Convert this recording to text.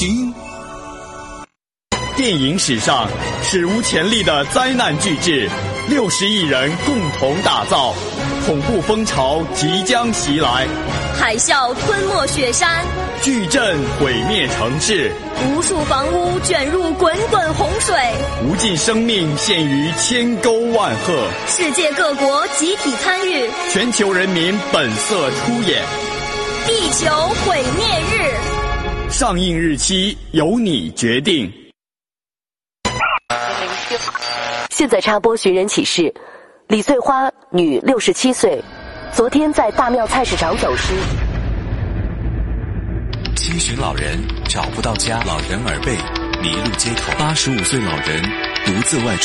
电影史上史无前例的灾难巨制，60亿人共同打造，恐怖风潮即将袭来， 海啸吞没雪山， 巨震毁灭城市， 无数房屋卷入滚滚洪水， 无尽生命陷于千沟万壑， 世界各国集体参与， 全球人民本色出演， 地球毁灭日， 上映日期由你决定。 现在插播寻人启事：李翠花，女，67岁，昨天在大庙菜市场走失。 七旬老人找不到家，老人耳背，迷路街头，85岁老人独自外出。